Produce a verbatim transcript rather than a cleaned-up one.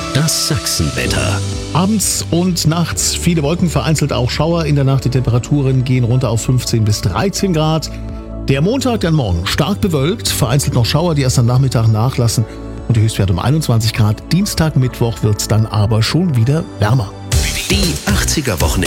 Das Sachsenwetter. Abends und nachts viele Wolken, vereinzelt auch Schauer. In der Nacht die Temperaturen gehen runter auf fünfzehn bis dreizehn Grad. Der Montag, dann morgen stark bewölkt, vereinzelt noch Schauer, die erst am Nachmittag nachlassen. Und die Höchstwerte um einundzwanzig Grad. Dienstag, Mittwoch wird es dann aber schon wieder wärmer. Die achtziger Wochen